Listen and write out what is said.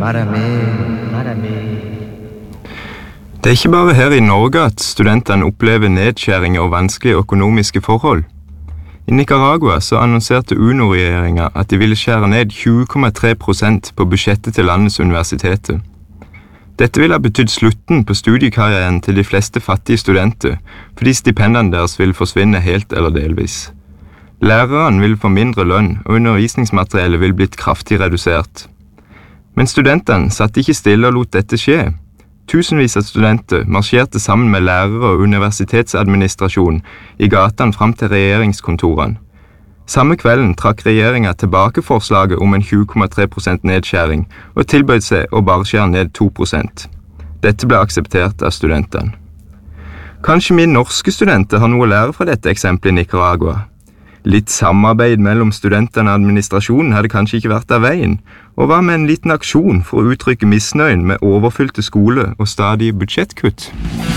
Det er ikke bare her i Norge at studentene opplever nedskjæringer og vanskelige økonomiske forhold. I Nicaragua så annonserte UNO-regjeringen at de ville skjære ned 20,3% på budsjettet til landets universiteter. Dette ville ha betydd slutten på studiekarrieren til de fleste fattige studenter, fordi stipendene deres ville forsvinne helt eller delvis. Lærerne vil få mindre lønn, og undervisningsmateriellet vil blitt kraftig redusert. Men studentene satt ikke stille og lot dette skje. Tusenvis av studenter marsjerte sammen med lærere og universitetsadministrasjon i gatene fram til regjeringskontorene. Samme kvelden trakk regjeringen tilbake forslaget om en 20,3% nedskjæring og tilbød seg å bare skjære ned 2%. Dette ble akseptert av studentene. Kanskje vi norske studenter har noe å lære fra dette eksempelet i Nicaragua. Litt samarbeid mellom studentene og administrasjonen hadde kanskje ikke vært av veien, og hva med en liten aksjon for å uttrykke misnøyen med overfylte skole og stadige budsjettkutt?